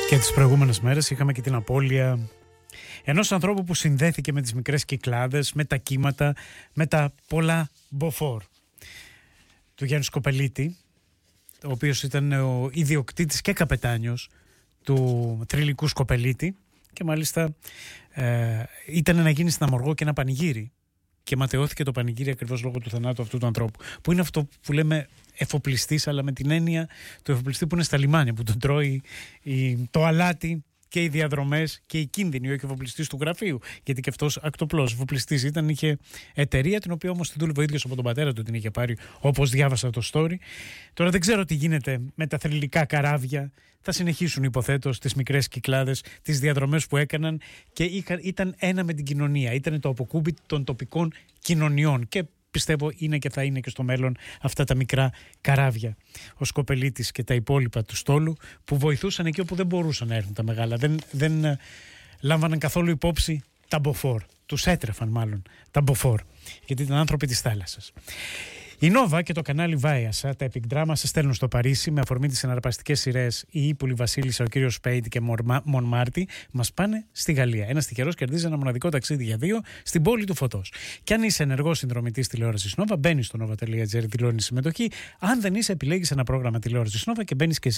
Και τις προηγούμενες μέρες είχαμε και την απώλεια ενός ανθρώπου που συνδέθηκε με τις μικρές Κυκλάδες, με τα κύματα, με τα πολλά μποφόρ. Του Γιάννη Σκοπελίτη, ο οποίος ήταν ο ιδιοκτήτης και καπετάνιος του θρυλικού Σκοπελίτη και μάλιστα ήταν να γίνει στην Αμοργό και ένα πανηγύρι. Και ματαιώθηκε το πανηγύρι ακριβώς λόγω του θανάτου αυτού του ανθρώπου. Που είναι αυτό που λέμε εφοπλιστής, αλλά με την έννοια του εφοπλιστή που είναι στα λιμάνια, που τον τρώει το αλάτι και οι διαδρομές και οι κίνδυνοι, όχι εφοπλιστής του γραφείου. Γιατί και αυτός ακτοπλός εφοπλιστής ήταν, είχε εταιρεία, την οποία όμως την δούλευε ο ίδιος από τον πατέρα του, την είχε πάρει, όπως διάβασα το story. Τώρα δεν ξέρω τι γίνεται με τα θρυλικά καράβια. Θα συνεχίσουν, υποθέτω, στις μικρές Κυκλάδες, τις διαδρομές που έκαναν και ήταν ένα με την κοινωνία. Ήταν το αποκούμπι των τοπικών κοινωνιών και πιστεύω είναι και θα είναι και στο μέλλον αυτά τα μικρά καράβια. Ο Σκοπελίτης και τα υπόλοιπα του στόλου που βοηθούσαν εκεί όπου δεν μπορούσαν να έρθουν τα μεγάλα. Δεν λάμβαναν καθόλου υπόψη τα μποφόρ. Τους έτρεφαν μάλλον τα μποφόρ, γιατί ήταν άνθρωποι της θάλασσας. Η Νόβα και το κανάλι Βάιασα, τα επικδράμα σε στέλνουν στο Παρίσι με αφορμή τις συναρπαστικές σειρές Η Ύπουλη Βασίλισσα, ο κύριος Σπέιτι και Μονμάρτι, μας πάνε στη Γαλλία. Ένας τυχερός κερδίζει ένα μοναδικό ταξίδι για 2 στην πόλη του φωτός. Και αν είσαι ενεργός συνδρομητής τηλεόρασης Νόβα, μπαίνεις στο nova.gr, δηλώνεις συμμετοχή. Αν δεν είσαι, επιλέγεις ένα πρόγραμμα τηλεόρασης Νόβα και μπαίνεις και εσύ